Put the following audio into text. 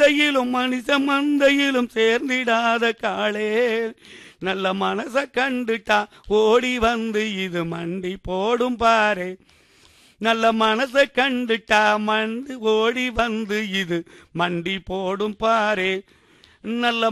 மந்தையிலும் மனுஷ மந்தையிலும் சேர்ந்திடாத காளே நல்ல மனச கண்டுட்டா ஓடி வந்து இது மண்டி போடும் பாரு நல்ல மனச கண்டுட்டா மண்டு ஓடி வந்து இது மண்டி போடும் பாரு நல்ல